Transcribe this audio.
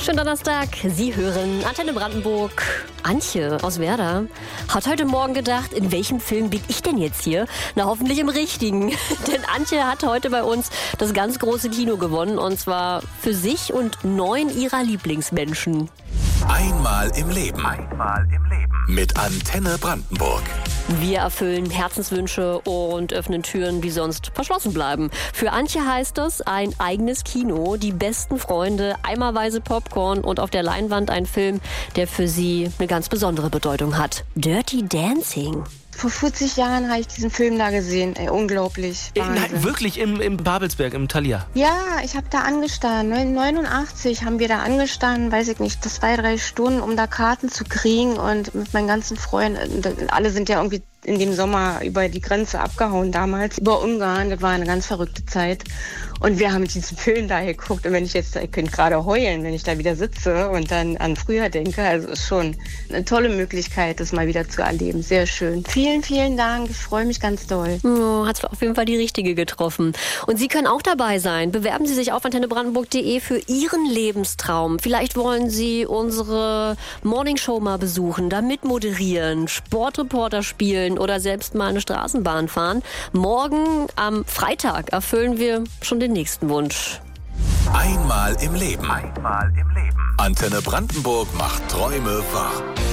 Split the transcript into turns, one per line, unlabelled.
Schönen Donnerstag. Sie hören Antenne Brandenburg. Antje aus Werder hat heute Morgen gedacht, in welchem Film bin ich denn jetzt hier? Na, hoffentlich im richtigen. Denn Antje hat heute bei uns das ganz große Kino gewonnen. Und zwar für sich und 9 ihrer Lieblingsmenschen.
Einmal im Leben. Mit Antenne Brandenburg.
Wir erfüllen Herzenswünsche und öffnen Türen, die sonst verschlossen bleiben. Für Antje heißt das ein eigenes Kino, die besten Freunde, eimerweise Popcorn und auf der Leinwand ein Film, der für sie eine ganz besondere Bedeutung hat. Dirty Dancing.
Vor 40 Jahren habe ich diesen Film da gesehen. Ey, unglaublich.
Nein, wirklich im Babelsberg, im Thalia?
Ja, ich habe da angestanden. 89 haben wir da angestanden, weiß ich nicht, 2-3 Stunden, um da Karten zu kriegen. Und mit meinen ganzen Freunden, alle sind ja irgendwie in dem Sommer über die Grenze abgehauen damals, über Ungarn. Das war eine ganz verrückte Zeit. Und wir haben diesen Film da geguckt. Und wenn ich könnte gerade heulen, wenn ich da wieder sitze und dann an früher denke. Also ist schon eine tolle Möglichkeit, das mal wieder zu erleben. Sehr schön. Vielen, vielen Dank. Ich freue mich ganz doll.
Oh, hat auf jeden Fall die Richtige getroffen. Und Sie können auch dabei sein. Bewerben Sie sich auf antennebrandenburg.de für Ihren Lebenstraum. Vielleicht wollen Sie unsere Morningshow mal besuchen, da mitmoderieren, Sportreporter spielen oder selbst mal eine Straßenbahn fahren. Morgen am Freitag erfüllen wir schon den nächsten Wunsch.
Einmal im Leben. Antenne Brandenburg macht Träume wahr.